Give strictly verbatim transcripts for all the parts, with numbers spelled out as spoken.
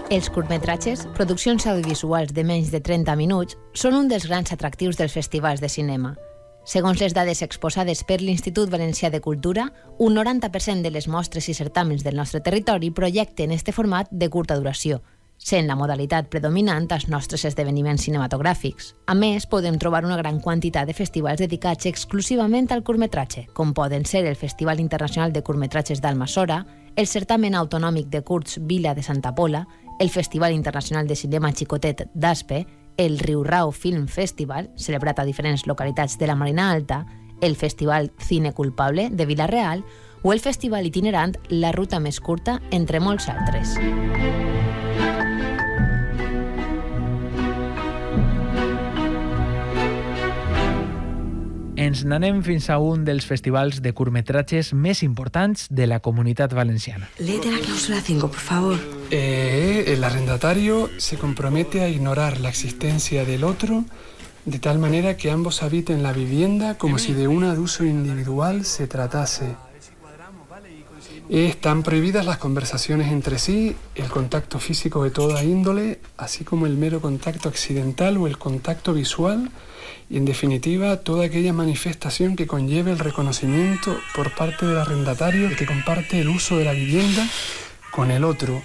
Els curtmetratges, produccions audiovisuals de menys de trenta minuts, són un dels grans atractius dels festivals de cinema. Segons les dades exposades per l'Institut Valencià de Cultura, un noranta per cent de les mostres i certàmens del nostre territori projecten este format de curta duració, sent la modalitat predominant als nostres esdeveniments cinematogràfics. A més, podem trobar una gran quantitat de festivals dedicats exclusivament al curtmetratge, com poden ser el Festival Internacional de Curtmetratges d'Almassora, el Certamen Autonòmic de Curts Vila de Santa Pola, el Festival Internacional de Cinema Xicotet d'Aspe, el Riurau Film Festival, celebrat a diferents localitats de la Marina Alta, el Festival Cine Culpable de Vila-real o el Festival itinerant La Ruta Més Curta, entre molts altres. Ens n'anem fins a un dels festivals de curtmetratges més importants de la Comunitat Valenciana. Léete la cláusula cinco, por favor. Eh, el arrendatario se compromete a ignorar la existencia del otro de tal manera que ambos habiten la vivienda como si de una de uso individual se tratase. Están prohibidas las conversaciones entre sí, el contacto físico de toda índole, así como el mero contacto accidental o el contacto visual, y en definitiva toda aquella manifestación que conlleve el reconocimiento por parte del arrendatario de que comparte el uso de la vivienda con el otro.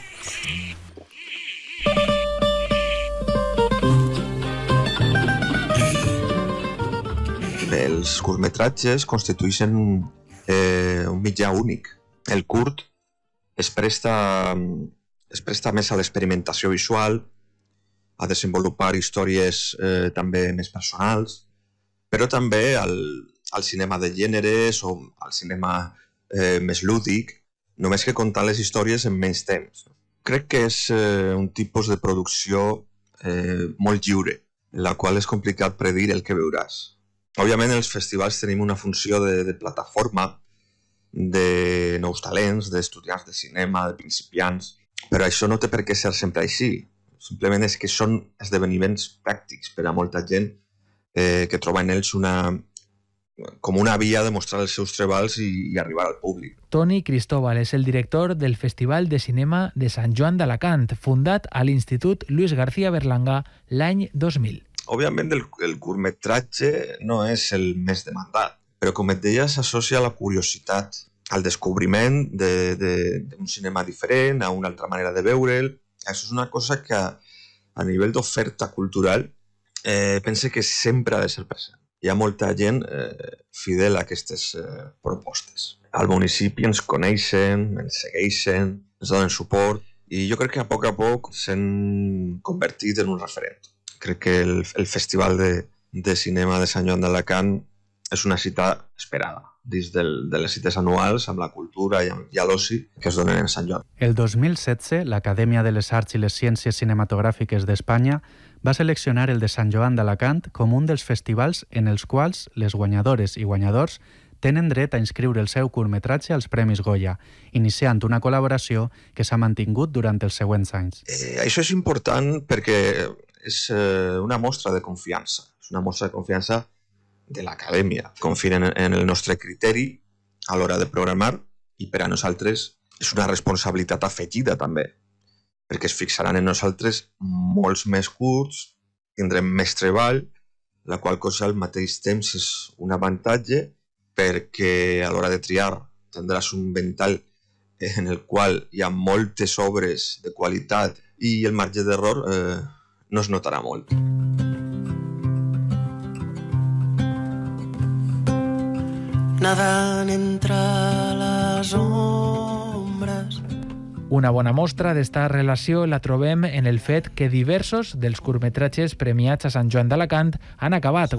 Els curtmetratges constitueixen eh, un mitjà únic. El curt es presta, es presta més a l'experimentació visual, a desenvolupar històries eh, també més personals, però també al, al cinema de gèneres o al cinema eh, més lúdic, només que contar les històries en menys temps. Crec que és eh, un tipus de producció eh, molt lliure, en la qual és complicat predir el que veuràs. Òbviament, els festivals tenim una funció de, de plataforma, de nous talents, d'estudiants de cinema, de principiants, però això no té per què ser sempre així. Simplement és que són esdeveniments pràctics per a molta gent eh, que troba en ells una, com una via de mostrar els seus treballs i, i arribar al públic. Toni Cristóbal és el director del Festival de Cinema de Sant Joan d'Alacant, fundat a l'Institut Luis García Berlanga l'any dos mil. Òbviament el, el curtmetratge no és el més demandat, però com et deia s'associa a la curiositat, al descobriment d'un de, de, cinema diferent, a una altra manera de veure'l. Això és una cosa que a, a nivell d'oferta cultural eh, pense que sempre ha de ser present. Hi ha molta gent eh, fidel a aquestes eh, propostes. Al municipi ens coneixen, ens segueixen, ens donen suport i jo crec que a poc a poc s'han convertit en un referent. Crec que el, el Festival de, de Cinema de Sant Joan d'Alacant és una cita esperada dins del, de les cites anuals amb la cultura i, amb, i l'oci que es donen en Sant Joan. El dos mil setze, l'Acadèmia de les Arts i les Ciències Cinematogràfiques d'Espanya va seleccionar el de Sant Joan d'Alacant com un dels festivals en els quals les guanyadores i guanyadors tenen dret a inscriure el seu curtmetratge als Premis Goya, iniciant una col·laboració que s'ha mantingut durant els següents anys. Eh, això és important perquè és eh, una mostra de confiança. És una mostra de confiança de l'Acadèmia. Confien en, en el nostre criteri a l'hora de programar i per a nosaltres és una responsabilitat afegida també, perquè es fixaran en nosaltres molts més curts, tindrem més treball, la qual cosa al mateix temps és un avantatge perquè a l'hora de triar tindràs un ventall en el qual hi ha moltes obres de qualitat i el marge d'error eh, no es notarà molt. Nadan entre les ombres. Una bona mostra d'esta relació la trobem en el fet que diversos dels curtmetratges premiats a Sant Joan d'Alacant han acabat